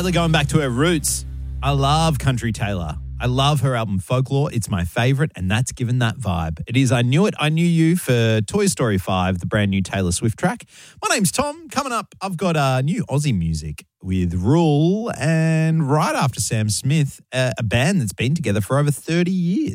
Taylor going back to her roots. I love Country Taylor. I love her album Folklore. It's my favourite, and that's given that vibe. It is I Knew It, I Knew You for Toy Story 5, the brand new Taylor Swift track. My name's Tom. Coming up, I've got new Aussie music with Rule, and right after Sam Smith, a band that's been together for over 30 years.